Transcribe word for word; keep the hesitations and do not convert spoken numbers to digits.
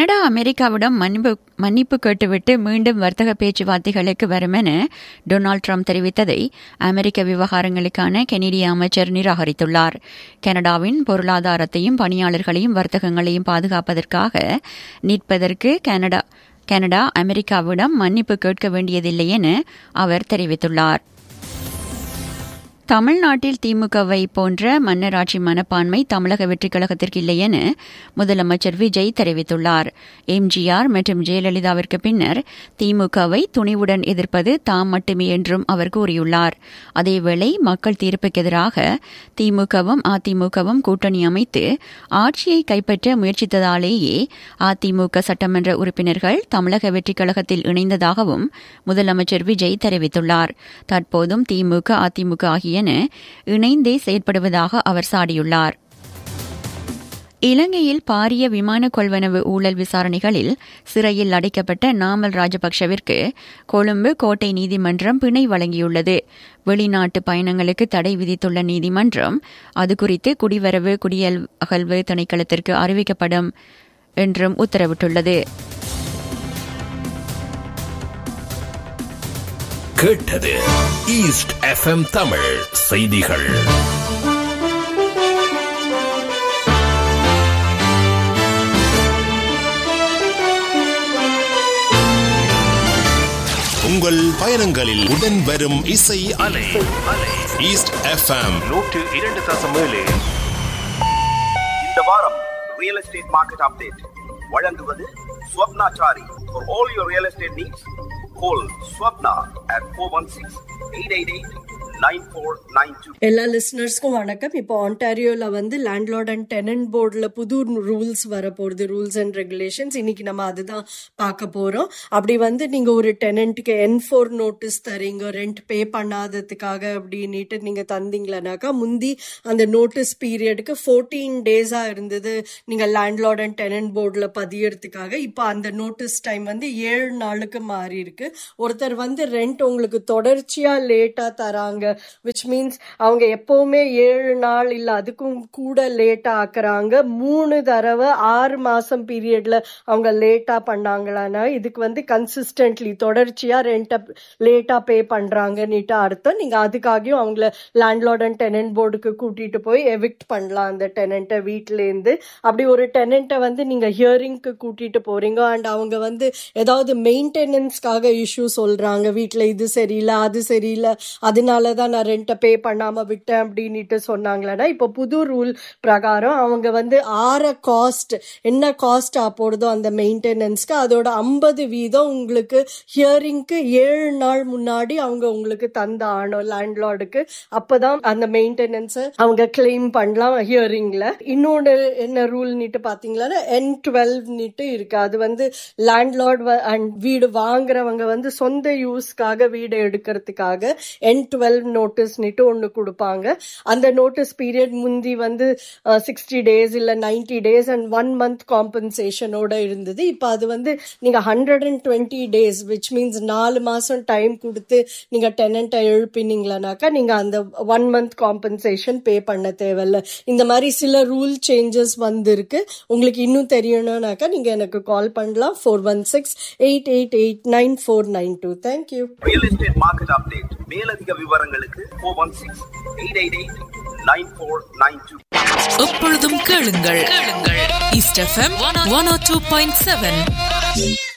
Canada அமெரிக்காவிடம் மன்னிப்பு மன்னிப்பு கேட்டுவிட்டு மீண்டும் வர்த்தக பேச்சுவார்த்தைகளுக்கு வரும் என டொனால்டு ட்ரம்ப் தெரிவித்ததை அமெரிக்க விவகாரங்களுக்கான கெனடிய அமைச்சர் நிராகரித்துள்ளார். கனடாவின் பொருளாதாரத்தையும் பணியாளர்களையும் வர்த்தகங்களையும் பாதுகாப்பதற்காக நிற்பதற்கு கனடா கனடா அமெரிக்காவிடம் மன்னிப்பு கேட்க வேண்டியதில்லை என அவர் தெரிவித்துள்ளார். தமிழ்நாட்டில் திமுகவை போன்ற மன்னராட்சி மனப்பான்மை தமிழக வெற்றிக் கழகத்திற்கு இல்லை என முதலமைச்சர் விஜய் தெரிவித்துள்ளார். எம்ஜிஆர் மற்றும் ஜெயலலிதாவிற்கு பின்னர் திமுகவை துணிவுடன் எதிர்ப்பது தாம் மட்டுமே என்றும் அவர் கூறியுள்ளார். அதேவேளை மக்கள் தீர்ப்புக்கு எதிராக திமுகவும் அதிமுகவும் கூட்டணி அமைத்து ஆட்சியை கைப்பற்ற முயற்சித்ததாலேயே அதிமுக சட்டமன்ற உறுப்பினர்கள் தமிழக வெற்றிக் கழகத்தில் இணைந்ததாகவும் முதலமைச்சர் விஜய் தெரிவித்துள்ளார். தற்போதும் திமுக அதிமுக ஆகிய இணைந்தே செயற்படுவதாக அவர் சாடியுள்ளார். இலங்கையில் பாரிய விமான கொள்வனவு ஊழல் விசாரணைகளில் சிறையில் அடைக்கப்பட்ட நாமல் ராஜபக்சவிற்கு கொழும்பு கோட்டை நீதிமன்றம் பிணை வழங்கியுள்ளது. வெளிநாட்டு பயணங்களுக்கு தடை விதித்துள்ள நீதிமன்றம் அதுகுறித்து குடிவரவு குடியகல்வு திணைக்களத்திற்கு அறிவிக்கப்படும் என்றும் உத்தரவிட்டுள்ளது. கேட்டது ஈஸ்ட் எஃப்எம் தமிழ் செய்திகள். உங்கள் பயணங்களில் உடன் வரும் இசை அலை ஈஸ்ட் எஃப்எம் நூற்று இரண்டு தசம் ஏழு. இந்த வாரம் ரியல் எஸ்டேட் மார்க்கெட் அப்டேட் வழங்குவது Swapnachari. For all your real estate needs, call Swapna at four one six, eight eight eight, nine four nine two. எல்லா லிசனர்ஸ்க்கும் வணக்கம். இப்போ ஆன்டாரியோல வந்து லேண்ட்லார்ட் அண்ட் டெனன்ட் போர்டில் புது ரூல்ஸ் வரப்போகுது, ரூல்ஸ் அண்ட் ரெகுலேஷன்ஸ். இன்னைக்கு நம்ம அதுதான் பார்க்க போறோம். அப்படி வந்து நீங்க ஒரு டெனண்ட்டுக்கு என் ஃபோர் நோட்டீஸ் தரீங்க, ரெண்ட் பே பண்ணாததுக்காக அப்படின்ட்டு நீங்க தந்தீங்களானாக்கா, முந்தி அந்த நோட்டீஸ் பீரியடுக்கு ஃபோர்டீன் டேஸா இருந்தது நீங்க லேண்ட்லார்ட் அண்ட் டெனன்ட் போர்டில் பதியறதுக்காக. இப்போ அந்த நோட்டீஸ் டைம் வந்து ஏழு நாளுக்கு மாறி இருக்கு. ஒருத்தர் வந்து ரெண்ட் உங்களுக்கு தொடர்ச்சியா லேட்டா தராங்க, which means அவங்க எப்பவுமே ஏழு நாள் இல்ல அதுக்கும் கூட லேட்டா ஆக்குறாங்க. மூணு தடவை ஆறு மாசம் பீரியட்ல அவங்க லேட்டா பண்ணாங்களான்னா இதுக்கு வந்து கன்சிஸ்டன்ட்லி தொடர்ச்சியா ரெண்ட லேட்டா பே பண்றாங்கன்னுட்டு அர்த்தம். நீங்க அதுக்காகவும் அவங்கள லேண்ட்லார்ட் அண்ட் டெனன்ட் போர்டுக்கு கூட்டிட்டு போய் எவிக்ட் பண்ணலாம் அந்த டெனண்ட்டை வீட்டுல இருந்து. அப்படி ஒரு டெனண்ட்டை வந்து நீங்க ஹியரிங்க்கு கூட்டிட்டு போறீங்க அண்ட் அவங்க வந்து ஏதாவது மெயின்டெனன்ஸ்க்காக இஷ்யூ சொல்றாங்க, வீட்டுல இது சரியில்லை அது சரியில்லை அதனாலதான் நான் ரெண்ட்டை பே பண்ணாம விட்டேன் அப்படின்ட்டு சொன்னாங்களா, இப்போ புது ரூல் பிரகாரம் அவங்க வந்து ஆற காஸ்ட் என்ன காஸ்ட் போடுதோ அந்த மெயின்டெனன்ஸ்க்கு அதோட ஐம்பது வீதம் உங்களுக்கு ஹியரிங்க்கு ஏழு நாள் முன்னாடி அவங்க உங்களுக்கு தந்த ஆனோம் லேண்ட்லார்டுக்கு. அப்பதான் அந்த மெயின்டெனன்ஸை அவங்க கிளைம் பண்ணலாம் ஹியரிங்ல. இன்னொன்று என்ன ரூல் நீட்டு பாத்தீங்களா, என் டுவெல் நீட்டு இருக்கு. அது வந்து லேண்ட்லார்ட் அண்ட் வீடு வாங்குறவங்க வந்து சொந்த யூஸ்க்காக வீடு எடுக்கிறதுக்காக என் டுவெல் நோட்டீஸ் நீட்டு ஒன்று கொடுப்பாங்க. அந்த நோட்டீஸ் பீரியட் முந்தி வந்து சிக்ஸ்டி டேஸ் இல்ல ninety days and one month காம்பன்சேஷனோட இருந்தது. இப்போ அது வந்து நீங்க hundred and twenty days which means நாலு மாசம் டைம் கொடுத்து நீங்க டெனண்ட்டை எழுப்பினீங்களானாக்கா நீங்க அந்த ஒன் மந்த் காம்பன்சேஷன் பே பண்ண தேவையில்ல. இந்த மாதிரி சில ரூல் சேஞ்சஸ் வந்திருக்கு. உங்களுக்கு இன்னும் தெரியணும்னாக்கா நீங்க எனக்கு கால் பண்ணலாம் four one six eight eight eight nine four nine two. Thank you. Real estate market update மேலதிக விவரங்களுக்கு four one six eight eight eight nine four nine two. எப்பொழுதும் கேளுங்கள், கேளுங்கள் ஈஸ்ட் எஃப்எம் ஒன் ஓ டூ பாயிண்ட் செவன்.